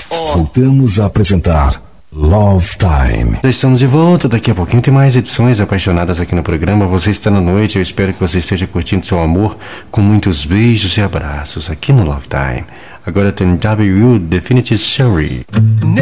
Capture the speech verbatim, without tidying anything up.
Voltamos a apresentar Love Time. Já estamos de volta, daqui a pouquinho tem mais edições apaixonadas aqui no programa. Você está na noite, eu espero que você esteja curtindo seu amor com muitos beijos e abraços aqui no Love Time. Agora tem W U Definitive Story.